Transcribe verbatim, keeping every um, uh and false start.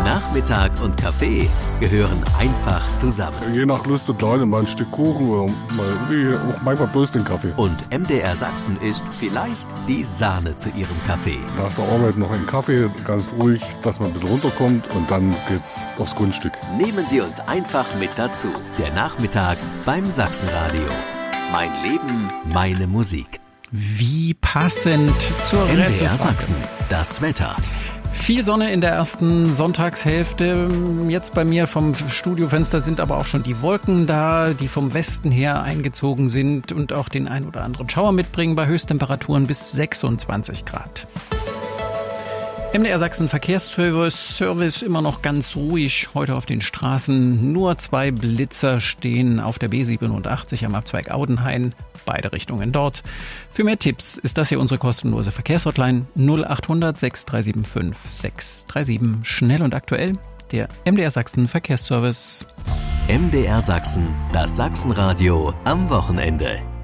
Nachmittag und Kaffee gehören einfach zusammen. Je nach Lust und Laune mal ein Stück Kuchen oder mal, auch manchmal bloß den Kaffee. Und M D R Sachsen ist vielleicht die Sahne zu ihrem Kaffee. Nach der Arbeit noch einen Kaffee, ganz ruhig, dass man ein bisschen runterkommt und dann geht's aufs Grundstück. Nehmen Sie uns einfach mit dazu. Der Nachmittag beim Sachsenradio. Mein Leben, meine Musik. Wie passend zur M D R Rätselfrage. Sachsen, das Wetter. Viel Sonne in der ersten Sonntagshälfte. Jetzt bei mir vom Studiofenster sind aber auch schon die Wolken da, die vom Westen her eingezogen sind und auch den ein oder anderen Schauer mitbringen bei Höchsttemperaturen bis sechsundzwanzig Grad. M D R Sachsen Verkehrsservice Service immer noch ganz ruhig heute auf den Straßen. Nur zwei Blitzer stehen auf der B siebenundachtzig am Abzweig Audenhain. Beide Richtungen dort. Für mehr Tipps ist das hier unsere kostenlose Verkehrshotline null achthundert sechs drei sieben fünf sechs drei sieben. Schnell und aktuell, der M D R Sachsen Verkehrsservice. M D R Sachsen, das Sachsenradio am Wochenende.